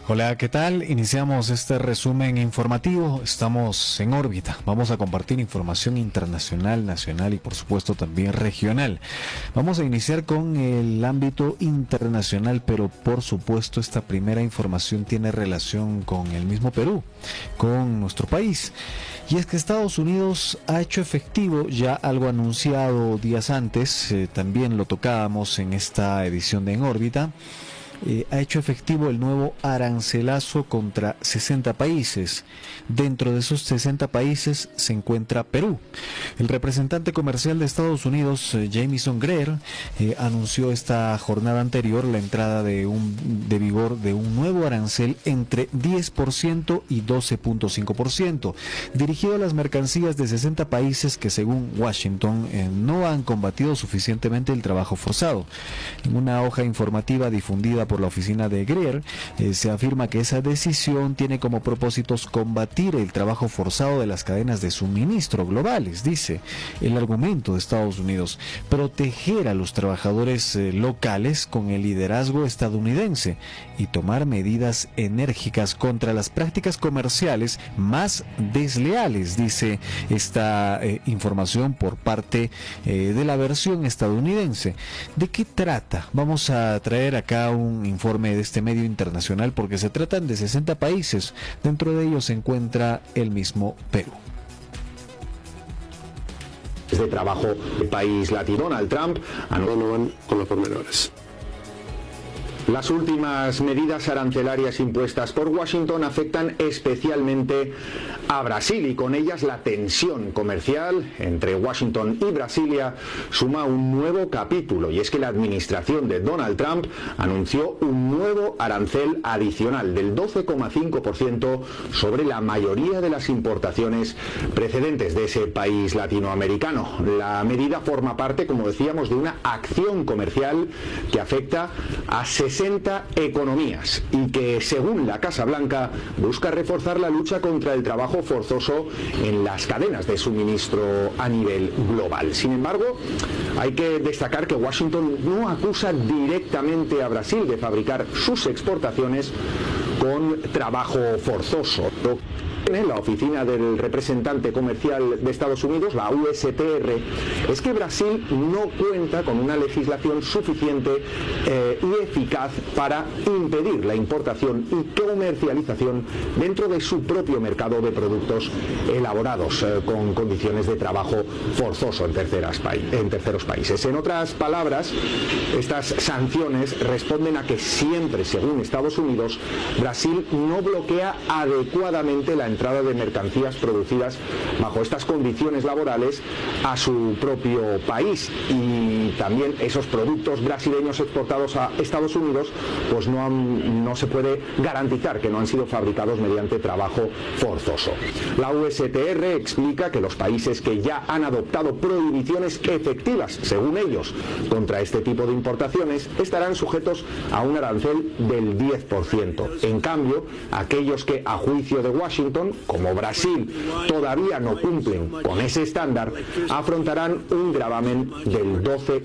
Hola, ¿qué tal? Iniciamos este resumen informativo. Estamos en órbita. Vamos a compartir información internacional, nacional y por supuesto también regional. Vamos a iniciar con el ámbito internacional, pero por supuesto esta primera información tiene relación con el mismo Perú, con nuestro país. Y es que Estados Unidos ha hecho efectivo ya algo anunciado días antes, también lo tocábamos en esta edición de En órbita. Ha hecho efectivo el nuevo arancelazo contra 60 países. Dentro de esos 60 países se encuentra Perú. El representante comercial de Estados Unidos, Jamieson Greer, anunció esta jornada anterior la entrada de vigor de un nuevo arancel entre 10% y 12.5%, dirigido a las mercancías de 60 países que, según Washington, no han combatido suficientemente el trabajo forzado. En una hoja informativa difundida por la oficina de Greer, se afirma que esa decisión tiene como propósitos combatir el trabajo forzado de las cadenas de suministro globales, dice el argumento de Estados Unidos, proteger a los trabajadores locales con el liderazgo estadounidense y tomar medidas enérgicas contra las prácticas comerciales más desleales, dice esta información por parte de la versión estadounidense. ¿De qué trata? Vamos a traer acá un informe de este medio internacional porque se tratan de 60 países, dentro de ellos se encuentra el mismo Perú. De trabajo del país latino, Donald Trump van con los pormenores. Las últimas medidas arancelarias impuestas por Washington afectan especialmente a Brasil y con ellas la tensión comercial entre Washington y Brasilia suma un nuevo capítulo, y es que la administración de Donald Trump anunció un nuevo arancel adicional del 12,5% sobre la mayoría de las importaciones precedentes de ese país latinoamericano. La medida forma parte, como decíamos, de una acción comercial que afecta a 60 economías y que, según la Casa Blanca, busca reforzar la lucha contra el trabajo forzoso en las cadenas de suministro a nivel global. Sin embargo, hay que destacar que Washington no acusa directamente a Brasil de fabricar sus exportaciones con trabajo forzoso. La oficina del representante comercial de Estados Unidos, la USTR, es que Brasil no cuenta con una legislación suficiente y eficaz para impedir la importación y comercialización dentro de su propio mercado de productos elaborados con condiciones de trabajo forzoso en terceros países. En otras palabras, estas sanciones responden a que siempre, según Estados Unidos, Brasil no bloquea adecuadamente la entrada de mercancías producidas bajo estas condiciones laborales a su propio país, y también esos productos brasileños exportados a Estados Unidos pues no se puede garantizar que no han sido fabricados mediante trabajo forzoso. La USTR explica que los países que ya han adoptado prohibiciones efectivas, según ellos, contra este tipo de importaciones estarán sujetos a un arancel del 10%. En cambio, aquellos que, a juicio de Washington, como Brasil, todavía no cumplen con ese estándar, afrontarán un gravamen del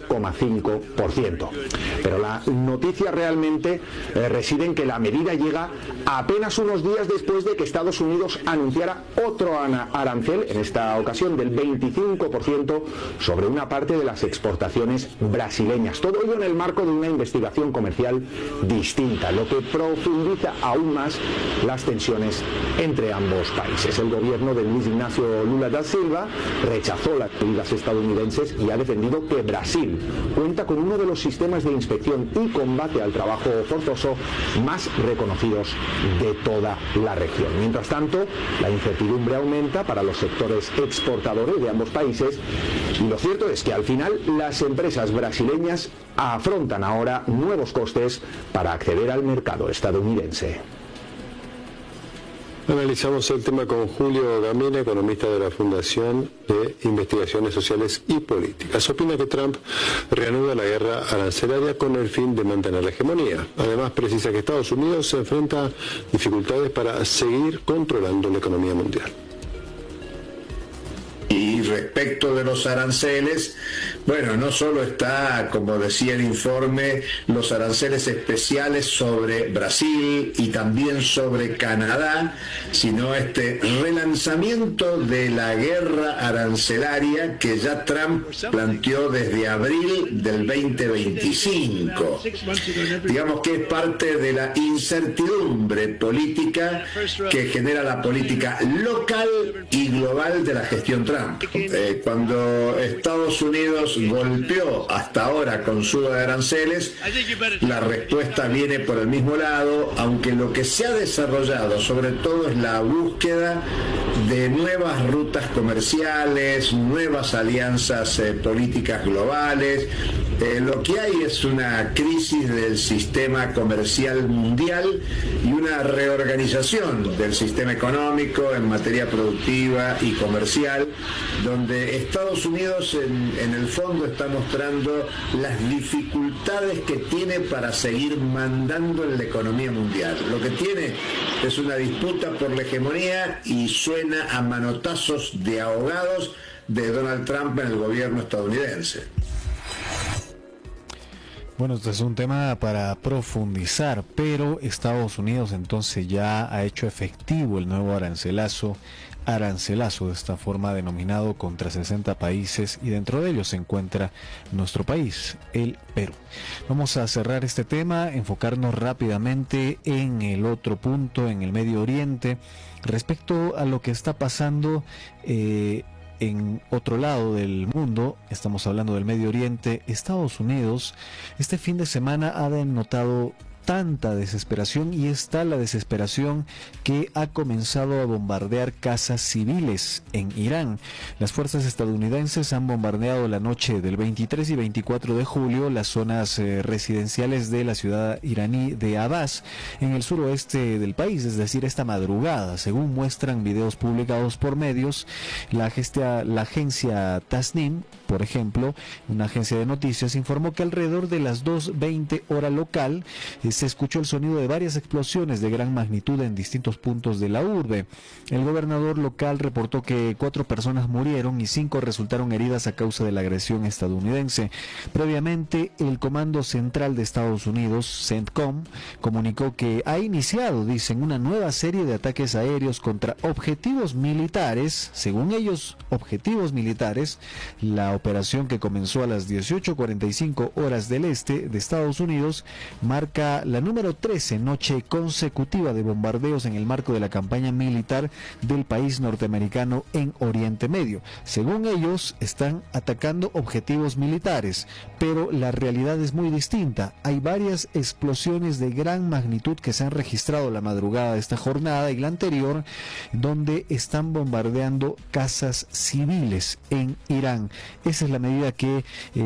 12,5%. Pero la noticia realmente reside en que la medida llega apenas unos días después de que Estados Unidos anunciara otro arancel, en esta ocasión del 25%, sobre una parte de las exportaciones brasileñas. Todo ello en el marco de una investigación comercial distinta, lo que profundiza aún más las tensiones entre ambos países. El gobierno de Luis Ignacio Lula da Silva rechazó las medidas estadounidenses y ha defendido que Brasil cuenta con uno de los sistemas de inspección y combate al trabajo forzoso más reconocidos de toda la región. Mientras tanto, la incertidumbre aumenta para los sectores exportadores de ambos países, y lo cierto es que al final las empresas brasileñas afrontan ahora nuevos costes para acceder al mercado estadounidense. Analizamos el tema con Julio Gamina, economista de la Fundación de Investigaciones Sociales y Políticas. Opina que Trump reanuda la guerra arancelaria con el fin de mantener la hegemonía. Además, precisa que Estados Unidos se enfrenta a dificultades para seguir controlando la economía mundial. respecto de los aranceles, bueno, no solo está, como decía el informe, los aranceles especiales sobre Brasil y también sobre Canadá, sino este relanzamiento de la guerra arancelaria que ya Trump planteó desde abril del 2025. Digamos que es parte de la incertidumbre política que genera la política local y global de la gestión Trump. Cuando Estados Unidos golpeó hasta ahora con suba de aranceles, la respuesta viene por el mismo lado, aunque lo que se ha desarrollado sobre todo es la búsqueda de nuevas rutas comerciales, nuevas alianzas políticas globales. Lo que hay es una crisis del sistema comercial mundial y una reorganización del sistema económico en materia productiva y comercial, donde Estados Unidos en el fondo está mostrando las dificultades que tiene para seguir mandando en la economía mundial. Lo que tiene es una disputa por la hegemonía y suena a manotazos de ahogados de Donald Trump en el gobierno estadounidense. Bueno, este es un tema para profundizar, pero Estados Unidos entonces ya ha hecho efectivo el nuevo arancelazo de esta forma denominado contra 60 países, y dentro de ellos se encuentra nuestro país, el Perú. Vamos a cerrar este tema, enfocarnos rápidamente en el otro punto, en el Medio Oriente, respecto a lo que está pasando en otro lado del mundo. Estamos hablando del Medio Oriente. Estados Unidos este fin de semana ha denotado tanta desesperación, y está la desesperación que ha comenzado a bombardear casas civiles en Irán. Las fuerzas estadounidenses han bombardeado la noche del 23 y 24 de julio las zonas residenciales de la ciudad iraní de Abbas, en el suroeste del país, es decir, esta madrugada. Según muestran videos publicados por medios, la agencia Tasnim, por ejemplo, una agencia de noticias, informó que alrededor de las 2:20 hora local se escuchó el sonido de varias explosiones de gran magnitud en distintos puntos de la urbe. El gobernador local reportó que 4 personas murieron y 5 resultaron heridas a causa de la agresión estadounidense. Previamente, el Comando Central de Estados Unidos, CENTCOM, comunicó que ha iniciado, dicen, una nueva serie de ataques aéreos contra objetivos militares, según ellos, objetivos militares. La operación, que comenzó a las 18:45 horas del este de Estados Unidos, marca la número 13 noche consecutiva de bombardeos en el marco de la campaña militar del país norteamericano en Oriente Medio. Según ellos, están atacando objetivos militares, pero la realidad es muy distinta. Hay varias explosiones de gran magnitud que se han registrado la madrugada de esta jornada y la anterior, donde están bombardeando casas civiles en Irán. Esa es la medida que,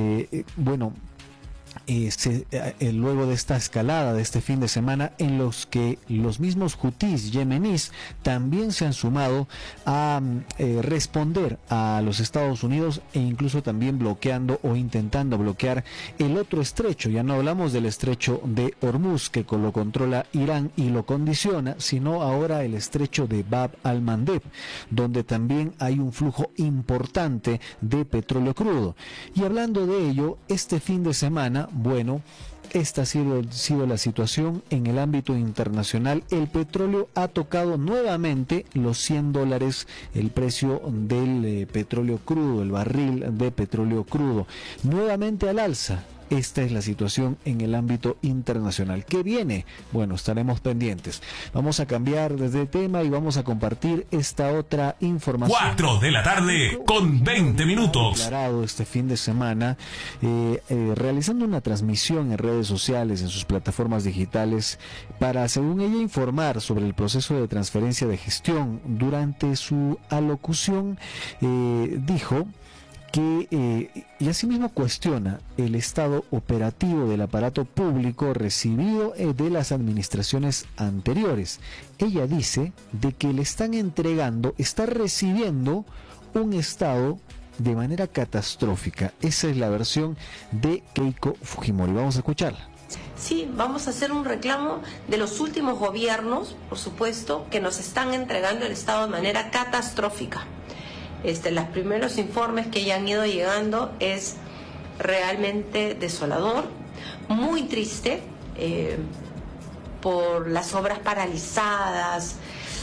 luego de esta escalada de este fin de semana, en los que los mismos hutíes yemeníes también se han sumado a responder a los Estados Unidos, e incluso también bloqueando o intentando bloquear el otro estrecho. Ya no hablamos del estrecho de Hormuz, que lo controla Irán y lo condiciona, sino ahora el estrecho de Bab al-Mandeb, donde también hay un flujo importante de petróleo crudo. Y hablando de ello, este fin de semana, bueno, esta ha sido la situación en el ámbito internacional. El petróleo ha tocado nuevamente los $100, el precio del petróleo crudo, el barril de petróleo crudo, nuevamente al alza. Esta es la situación en el ámbito internacional. ¿Qué viene? Bueno, estaremos pendientes. Vamos a cambiar de tema y vamos a compartir esta otra información. 4 de la tarde con 20 minutos. Declarado este fin de semana, realizando una transmisión en redes sociales, en sus plataformas digitales, para, según ella, informar sobre el proceso de transferencia de gestión. Durante su alocución, dijo que y asimismo cuestiona el estado operativo del aparato público recibido de las administraciones anteriores. Ella dice de que le están está recibiendo un estado de manera catastrófica. Esa es la versión de Keiko Fujimori. Vamos a escucharla. Sí, vamos a hacer un reclamo de los últimos gobiernos, por supuesto, que nos están entregando el Estado de manera catastrófica. Los primeros informes que ya han ido llegando es realmente desolador, muy triste, por las obras paralizadas.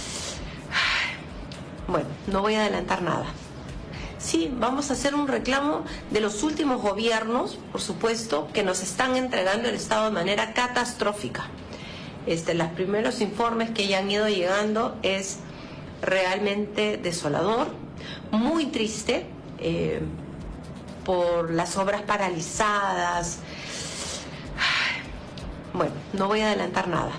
Bueno, no voy a adelantar nada. Sí, vamos a hacer un reclamo de los últimos gobiernos, por supuesto, que nos están entregando el Estado de manera catastrófica. Los primeros informes que ya han ido llegando es realmente desolador, muy triste, por las obras paralizadas. Bueno, no voy a adelantar nada.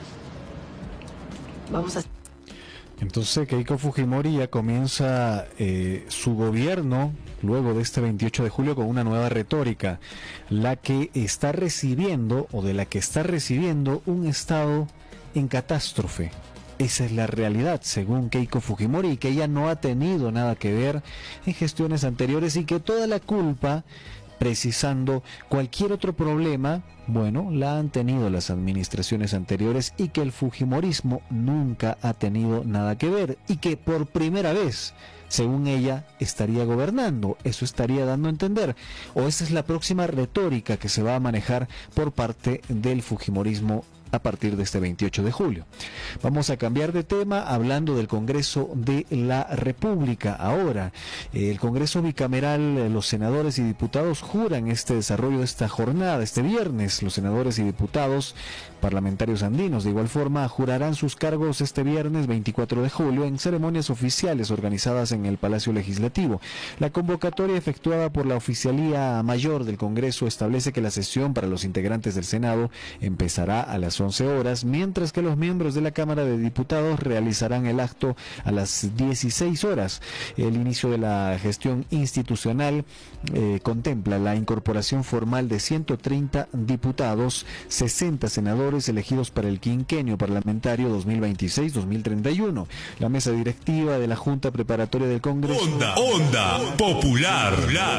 Vamos a... Entonces Keiko Fujimori ya comienza su gobierno luego de este 28 de julio con una nueva retórica, la que está recibiendo o de la que está recibiendo un Estado en catástrofe. Esa es la realidad, según Keiko Fujimori, que ella no ha tenido nada que ver en gestiones anteriores y que toda la culpa, precisando cualquier otro problema, bueno, la han tenido las administraciones anteriores y que el fujimorismo nunca ha tenido nada que ver y que por primera vez, según ella, estaría gobernando. Eso estaría dando a entender, o esa es la próxima retórica que se va a manejar por parte del fujimorismo a partir de este 28 de julio. Vamos a cambiar de tema hablando del Congreso de la República. Ahora, el Congreso bicameral, los senadores y diputados juran este desarrollo de esta jornada, este viernes. Los senadores y diputados parlamentarios andinos, de igual forma, jurarán sus cargos este viernes 24 de julio en ceremonias oficiales organizadas en el Palacio Legislativo. La convocatoria efectuada por la Oficialía Mayor del Congreso establece que la sesión para los integrantes del Senado empezará a las 11 horas, mientras que los miembros de la Cámara de Diputados realizarán el acto a las 16 horas. El inicio de la gestión institucional contempla la incorporación formal de 130 diputados, 60 senadores elegidos para el quinquenio parlamentario 2026-2031. La mesa directiva de la Junta Preparatoria del Congreso, Onda Popular,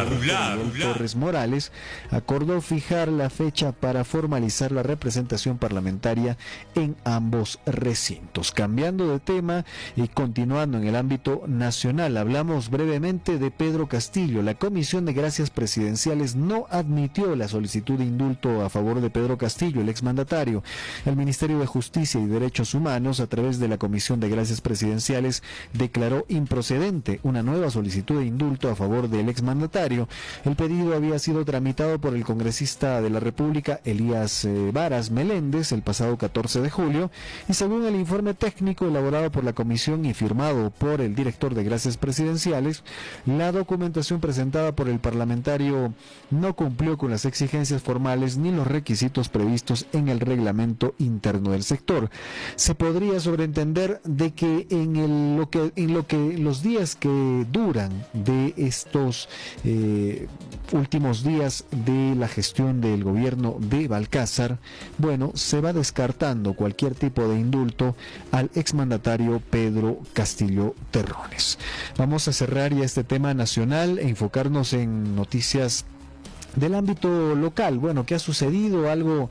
Torres Morales, acordó fijar la fecha para formalizar la representación parlamentaria en ambos recintos. Cambiando de tema y continuando en el ámbito nacional, hablamos brevemente de Pedro Castillo. La Comisión de Gracias Presidenciales no admitió la solicitud de indulto a favor de Pedro Castillo, el exmandatario. El Ministerio de Justicia y Derechos Humanos, a través de la Comisión de Gracias Presidenciales, declaró improcedente una nueva solicitud de indulto a favor del exmandatario. El pedido había sido tramitado por el congresista de la República, Elías Varas Meléndez, el pasado 14 de julio, y según el informe técnico elaborado por la comisión y firmado por el director de Gracias Presidenciales, la documentación presentada por el parlamentario no cumplió con las exigencias formales ni los requisitos previstos en el reglamento interno del sector. Se podría sobreentender de que en los días que duran de estos últimos días de la gestión del gobierno de Balcázar, bueno, se va descartando cualquier tipo de indulto al exmandatario Pedro Castillo Terrones. Vamos a cerrar ya este tema nacional e enfocarnos en noticias del ámbito local. Bueno, ¿qué ha sucedido? Algo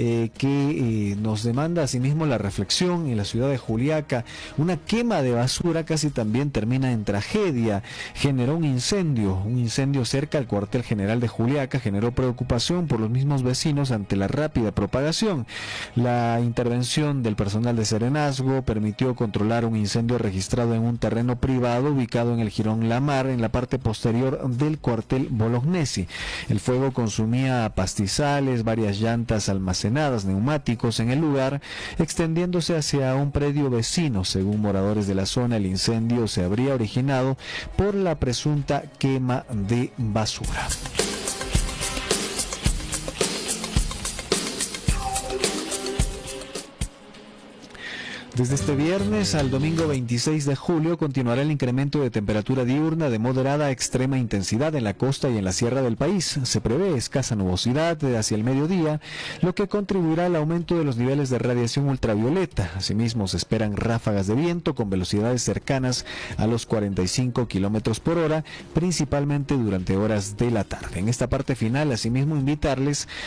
que nos demanda asimismo la reflexión en la ciudad de Juliaca. Una quema de basura casi también termina en tragedia. Generó un incendio cerca al cuartel general de Juliaca, generó preocupación por los mismos vecinos ante la rápida propagación. La intervención del personal de Serenazgo permitió controlar un incendio registrado en un terreno privado ubicado en el Jirón La Mar, en la parte posterior del cuartel Bolognesi. El fuego consumía pastizales, varias llantas almacenadas, neumáticos en el lugar, extendiéndose hacia un predio vecino. Según moradores de la zona, el incendio se habría originado por la presunta quema de basura. Desde este viernes al domingo 26 de julio continuará el incremento de temperatura diurna de moderada a extrema intensidad en la costa y en la sierra del país. Se prevé escasa nubosidad hacia el mediodía, lo que contribuirá al aumento de los niveles de radiación ultravioleta. Asimismo, se esperan ráfagas de viento con velocidades cercanas a los 45 kilómetros por hora, principalmente durante horas de la tarde. En esta parte final, asimismo, invitarles